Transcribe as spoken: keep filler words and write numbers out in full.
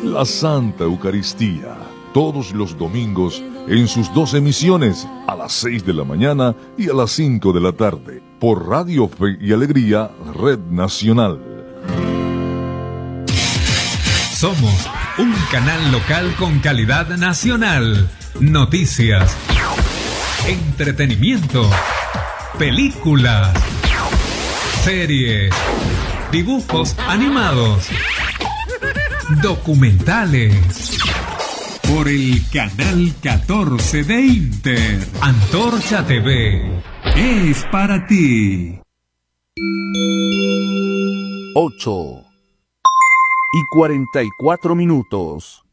la Santa Eucaristía, todos los domingos en sus dos emisiones, a las seis de la mañana y a las cinco de la tarde, por Radio Fe y Alegría, Red Nacional. Somos un canal local con calidad nacional. Noticias, entretenimiento, películas, series, dibujos animados, documentales. Por el canal catorce de Inter, Antorcha T V es para ti. ocho y cuarenta y cuatro minutos.